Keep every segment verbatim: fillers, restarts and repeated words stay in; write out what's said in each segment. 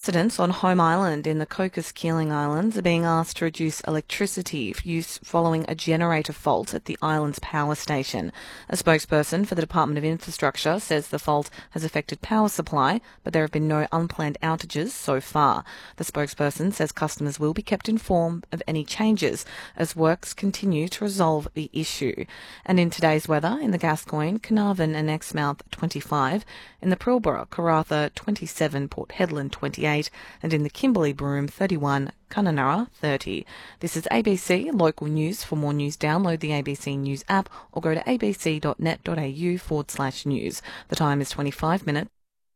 Residents on Home Island in the Cocos Keeling Islands are being asked to reduce electricity use following a generator fault at the island's power station. A spokesperson for the Department of Infrastructure says the fault has affected power supply, but there have been no unplanned outages so far. The spokesperson says customers will be kept informed of any changes as works continue to resolve the issue. And in today's weather, in the Gascoyne, Carnarvon and Exmouth twenty-five, in the Pilbara, Karratha twenty-seven, Port Hedland twenty-eight, and in the Kimberley, Broome thirty-one, Kununurra thirty. This is A B C Local News. For more news, download the A B C News app or go to abc.net.au forward slash news. The time is twenty-five minutes.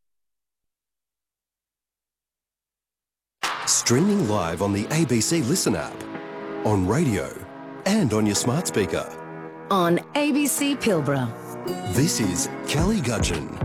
Streaming live on the A B C Listen app, on radio and on your smart speaker. On A B C Pilbara. This is Kelly Gudgeon.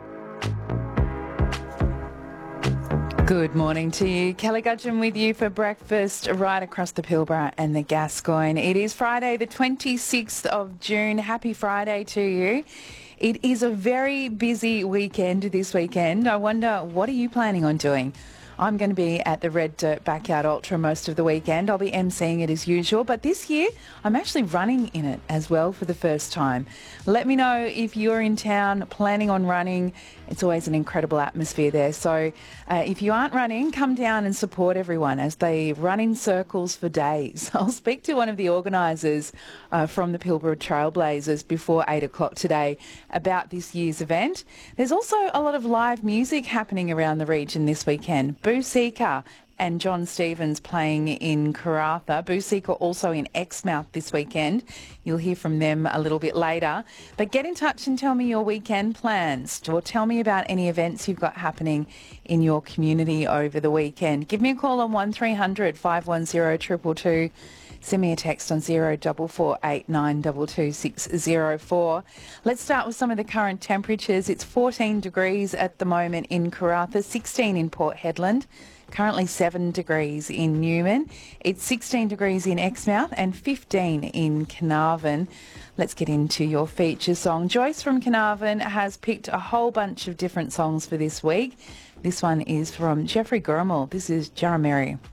Good morning to you. Kelly Gudgeon with you for breakfast right across the Pilbara and the Gascoyne. It is Friday the twenty-sixth of June. Happy Friday to you. It is a very busy weekend this weekend. I wonder, what are you planning on doing? I'm going to be at the Red Dirt Backyard Ultra most of the weekend. I'll be emceeing it as usual, but this year I'm actually running in it as well for the first time. Let me know if you're in town planning on running. It's always an incredible atmosphere there. So uh, if you aren't running, come down and support everyone as they run in circles for days. I'll speak to one of the organisers uh, from the Pilbara Trailblazers before eight o'clock today about this year's event. There's also a lot of live music happening around the region this weekend. Boo Seeker and John Stevens playing in Karratha. Boo Seeker also in Exmouth this weekend. You'll hear from them a little bit later. But get in touch and tell me your weekend plans, or tell me about any events you've got happening in your community over the weekend. Give me a call on one three hundred five one zero two two two. Send me a text on zero four four eight nine two two six zero four. Let's start with some of the current temperatures. It's fourteen degrees at the moment in Karratha, sixteen in Port Hedland, currently seven degrees in Newman. It's sixteen degrees in Exmouth and fifteen in Carnarvon. Let's get into your feature song. Joyce from Carnarvon has picked a whole bunch of different songs for this week. This one is from Jeffrey Gurmel. This is Jeremiah.